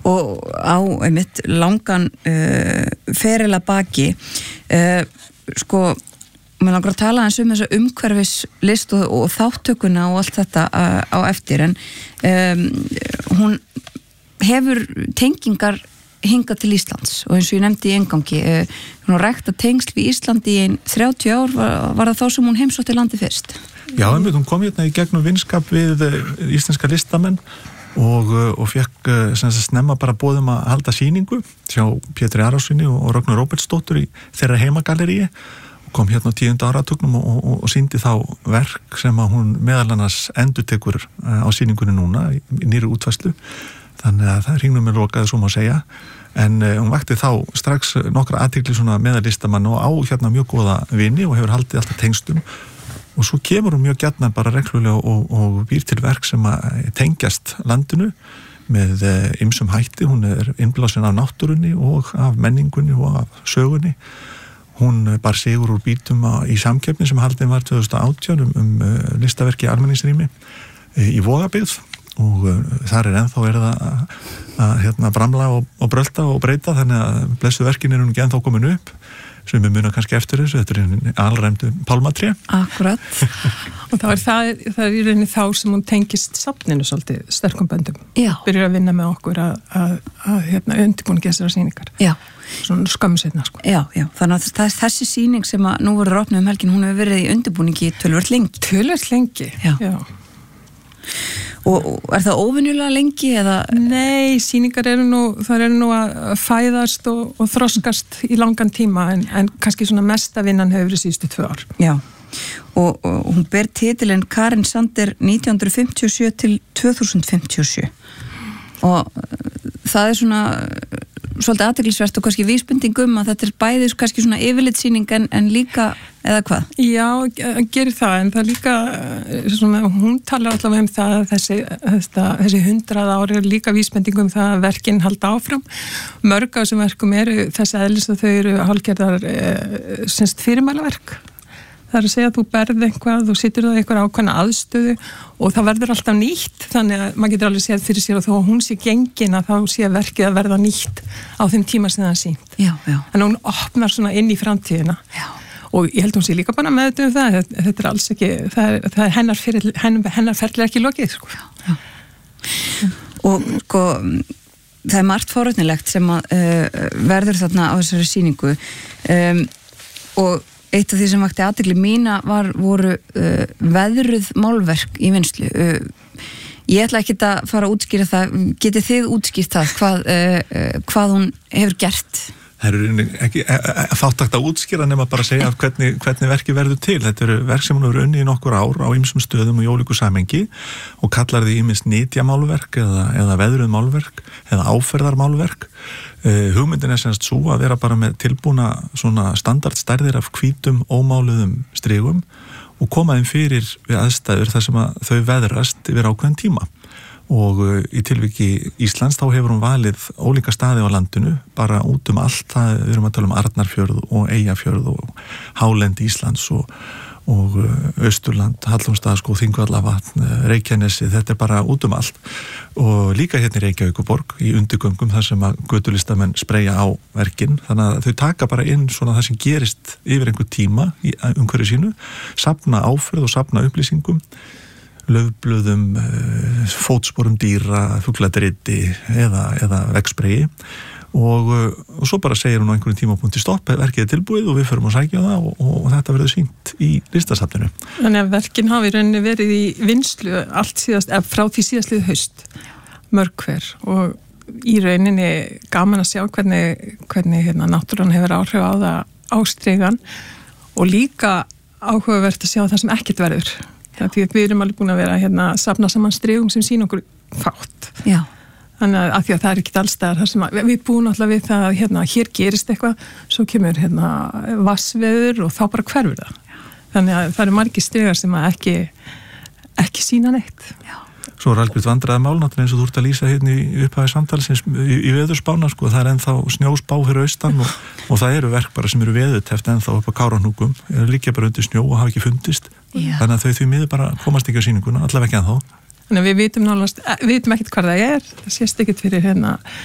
og á einmitt langan feril að baki sko, mér langar að tala eins þessa umhverfislist og þáttökuna og allt þetta á eftir en hún hefur tengingar hingað til Íslands og eins og ég nefndi í inngangi hún rækta tengsl við Íslandi í 30 ár var það þá sem hún heimsótti landi fyrst? Já, hún kom hérna í gegnum vinskap við íslenska listamenn og fekk snemma bara boðum að halda sýningu hjá Pétri Arasyni og Rögnu Róbertsdóttur í þeirra heimagaleríi og kom hérna á 10. áratugnum og sýndi þá verk sem að hún meðal annars endurtekur á sýningunni núna í nýri útfærslu þannig að það hringnum með lokaði svo má segja en hún vakti þá strax nokkra athygli svona meðal listamann og á hérna mjög góða vini og hefur haldið alltaf tengstum og svo kemur hún mjög gjarnan bara reglulega og býr til verk sem að tengjast landinu með ýmsum hætti, hún innblásin af náttúrunni og af menningunni og af sögunni. Hún bar sigur úr bítum í samkeppni sem haldin var 2018 listaverki í almenningsrými í Vogabyggð og þar ennþá verið að hérna bramla og brölda og breyta þannig að blessu verkin hún ekki ennþá komin upp sem við munum kannski eftir þessu, þetta alræmdu pálmatré. Akkurat. Og það er í rauninni þá sem hún tengist safninu svolítið sterkum böndum. Já. Byrjar að vinna með okkur að hérna undirbúningi þessara sýningar. Já. Svona skömmu seinna, sko. Já. Þannig að þessi sýning sem að nú voru opnuð helgin, hún hefur verið í undirbúningi töluvert lengi. Töluvert lengi, já. Og er það óvenjulega lengi eða? Nei, sýningar eru nú að fæðast og þroskast í langan tíma en kannski svona mesta vinnan hefur verið síðustu 2 ár. Já, og hún ber titilinn Karin Sander 1957 til 2057 og það er svona svolítið athyglisvert og kannski vísbending að þetta er bæði kannski svona yfirlitssýning en líka, eða hvað? Já, gerir það, en það líka svona, hún talar allavega það að þessi 100 ári er líka vísbending það að verkin halda áfram. Mörg af þessum verkum eru þess eðlis að þau eru hálfgerðar fyrirmælaverk. Það er að segja að þú berð eitthvað, þú situr það eitthvað ákveðna aðstöðu og það verður alltaf nýtt, þannig að maður getur alveg séð fyrir sér og þó að hún sé gengin að þá sé verkið að verða nýtt á þeim tíma sem það er sýnt. Já. Þannig að hún opnar svona inn í framtíðina. Já. Og ég held hún sé líka bara með það, þetta er alls ekki, það er hennar ferli ekki lokið, sko. Já. Og sko, það er margt forvitnilegt sem að verður þarna á þessari sýningu og eitt af því sem vakti athygli mína voru veðruð málverk í vinnslu. Ég ætla ekki að fara að útskýra það. Getið þið útskýrt það hvað hún hefur gert? Það eru ekki þáttakt að útskýra nema bara að segja af hvernig verki verður til. Þetta eru verk sem hún hefur unnið í nokkur ár á ýmsum stöðum og í ólíku samhengi og kallar því ýmist nytjamálverk eða veðruð málverk eða áferðarmálverk. Hugmyndin er semst svo að vera bara með tilbúna svona standardstærðir af hvítum ómáluðum strigum og koma þeim fyrir við aðstæður þar sem að þau veðrast yfir ákveðin tíma og í tilviki Íslands þá hefur hún valið ólíka staði á landinu bara út allt, við erum að tala Arnarfjörð og Eyjafjörð og hálendi Íslands og Austurland, Hallormsstaðaskóg, Þingvallavatn, Reykjanesi, þetta er bara út allt og líka hérna í Reykjavíkurborg í undirgöngum þar sem að götulistamenn spreyja á verkin, þannig að þau taka bara inn svona það sem gerist yfir einhver tíma í umhverju sínu, safna áferð og safna upplýsingum, laufblöðum, fótsporum dýra, fugladriti eða vegspreyi og svo bara segir hún á einhverjum tímapunkti stopp, verkið er tilbúið og við förum að sækja það og þetta verður sýnt í listasafninu. Þannig að verkin hafi rauninni verið í vinnslu allt frá því síðastlið haust mörg hver og í rauninni gaman að sjá hvernig hérna, náttúran hefur áhrif á það ástrigan og líka áhugavert að sjá það sem ekkert verður. Því að við erum alveg búin að vera hérna, safna saman strigum sem sína okkur fátt. Já. Þannig að því að það er ekkert allstaðar þar sem við búum alltaf við það að hérna, hér gerist eitthvað, svo kemur hérna, vassveður og þá bara hverfur það. Þannig að það eru margir strigar sem að ekki sína neitt. Já. Svo er algjört vandræða mál náttúrulega eins og þú ert að lýsa hérna í upphafi samtalsins í veðurspána, sko, það er ennþá snjóspá fyrir austan og það eru verk bara sem eru veðurteft ennþá upp á Kárahnjúkum, eru líka bara undir snjó og hafa ekki fundist. Já. Þannig að þau því miður bara komast ekki á sýninguna, allavega ekki ennþá. Þannig að við vitum ekkert hvað það er, það sést ekkert fyrir hérna